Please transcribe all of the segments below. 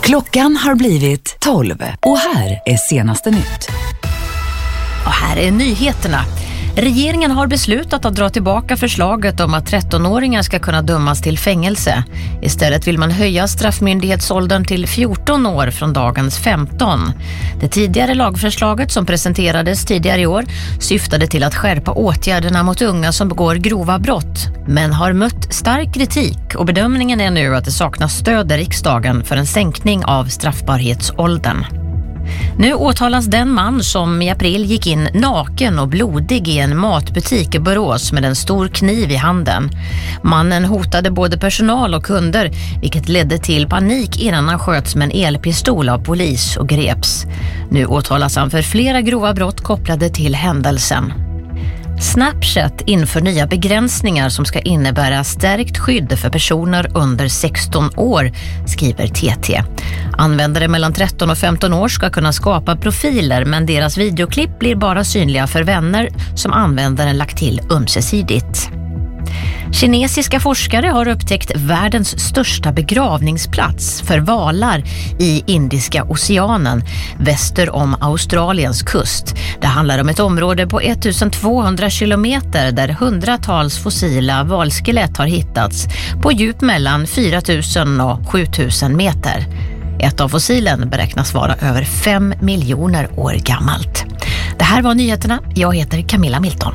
Klockan har blivit 12 och här är senaste nytt. Och här är nyheterna. Regeringen har beslutat att dra tillbaka förslaget om att 13-åringar ska kunna dömas till fängelse. Istället vill man höja straffmyndighetsåldern till 14 år från dagens 15. Det tidigare lagförslaget som presenterades tidigare i år syftade till att skärpa åtgärderna mot unga som begår grova brott, men har mött stark kritik och bedömningen är nu att det saknas stöd i riksdagen för en sänkning av straffbarhetsåldern. Nu åtalas den man som i april gick in naken och blodig i en matbutik i Borås med en stor kniv i handen. Mannen hotade både personal och kunder, vilket ledde till panik innan han sköts med en elpistol av polis och greps. Nu åtalas han för flera grova brott kopplade till händelsen. Snapchat inför nya begränsningar som ska innebära stärkt skydd för personer under 16 år, skriver TT. Användare mellan 13 och 15 år ska kunna skapa profiler, men deras videoklipp blir bara synliga för vänner som användaren lagt till ömsesidigt. Kinesiska forskare har upptäckt världens största begravningsplats för valar i Indiska oceanen väster om Australiens kust. Det handlar om ett område på 1200 kilometer där hundratals fossila valskelett har hittats på djup mellan 4000 och 7000 meter. Ett av fossilen beräknas vara över 5 miljoner år gammalt. Det här var nyheterna. Jag heter Camilla Milton.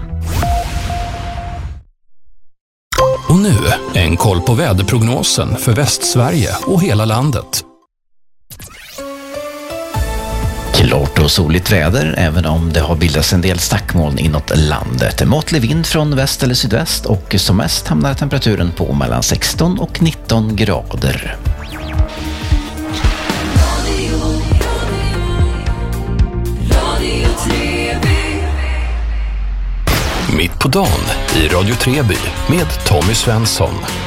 Och nu en koll på väderprognosen för Västsverige och hela landet. Klart och soligt väder, även om det har bildats en del stackmoln inåt landet. Måttlig vind från väst eller sydväst och som mest hamnar temperaturen på mellan 16 och 19 grader. Mitt på dagen i Radio Treby med Tommy Svensson.